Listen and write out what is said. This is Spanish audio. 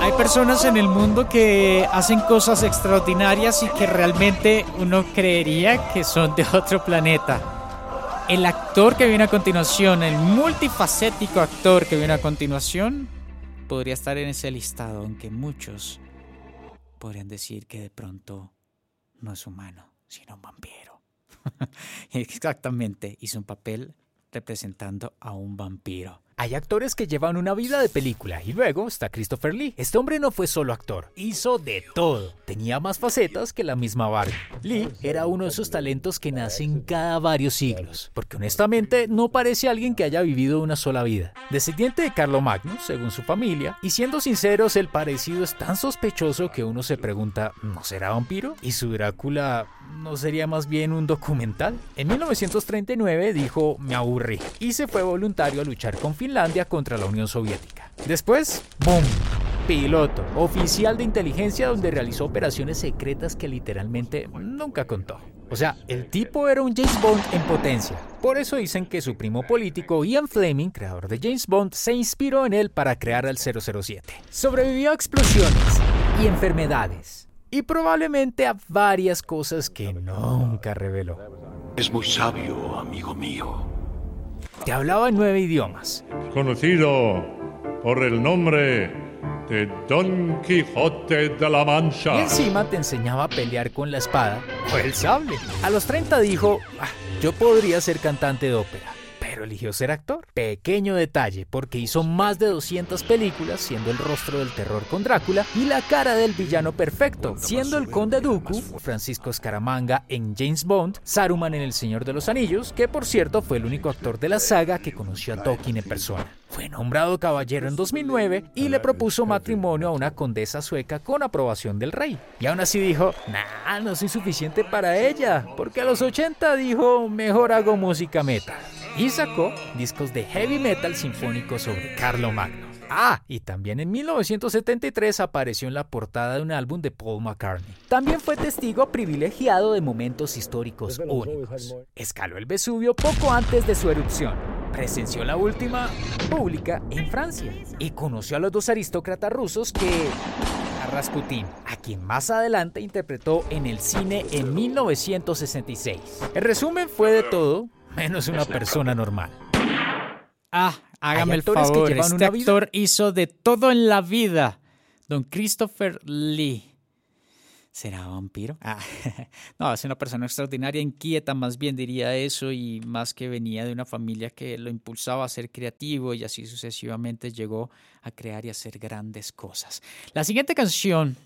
Hay personas en el mundo que hacen cosas extraordinarias y que realmente uno creería que son de otro planeta. El actor que viene a continuación, el multifacético actor que viene a continuación, podría estar en ese listado, aunque muchos podrían decir que de pronto no es humano, sino un vampiro. Exactamente, hizo un papel representando a un vampiro. Hay actores que llevan una vida de película y luego está Christopher Lee. Este hombre no fue solo actor, hizo de todo. Tenía más facetas que la misma Barbie. Lee era uno de esos talentos que nacen cada varios siglos, porque honestamente no parece alguien que haya vivido una sola vida. Descendiente de Carlomagno, según su familia, y siendo sinceros, el parecido es tan sospechoso que uno se pregunta, ¿no será vampiro? ¿Y su Drácula no sería más bien un documental? En 1939 dijo, me aburrí, y se fue voluntario a luchar con Finlandia contra la Unión Soviética. Después, ¡boom! Piloto, oficial de inteligencia donde realizó operaciones secretas que literalmente nunca contó. O sea, el tipo era un James Bond en potencia. Por eso dicen que su primo político Ian Fleming, creador de James Bond, se inspiró en él para crear al 007. Sobrevivió a explosiones y enfermedades. Y probablemente a varias cosas que nunca reveló. Es muy sabio, amigo mío. Te hablaba en 9 idiomas. Conocido por el nombre de Don Quijote de la Mancha. Y encima te enseñaba a pelear con la espada o el sable. A los 30 dijo, yo podría ser cantante de ópera. Pero eligió ser actor. Pequeño detalle, porque hizo más de 200 películas, siendo el rostro del terror con Drácula y la cara del villano perfecto, siendo el Conde Dooku, Francisco Scaramanga en James Bond, Saruman en El Señor de los Anillos, que por cierto fue el único actor de la saga que conoció a Tolkien en persona. Fue nombrado caballero en 2009 y le propuso matrimonio a una condesa sueca con aprobación del rey. Y aún así dijo, no soy suficiente para ella, porque a los 80 dijo, mejor hago música metal. Y sacó discos de heavy metal sinfónico sobre Carlomagno. Y también en 1973 apareció en la portada de un álbum de Paul McCartney. También fue testigo privilegiado de momentos históricos únicos. Escaló el Vesubio poco antes de su erupción. Presenció la última pública en Francia. Y conoció a los 2 aristócratas rusos a Rasputín, a quien más adelante interpretó en el cine en 1966. El resumen fue de todo, menos una persona normal. Hágame el favor, este actor hizo de todo en la vida. Don Christopher Lee. ¿Será vampiro? No, es una persona extraordinaria, inquieta, más bien diría eso, y más que venía de una familia que lo impulsaba a ser creativo y así sucesivamente llegó a crear y hacer grandes cosas. La siguiente canción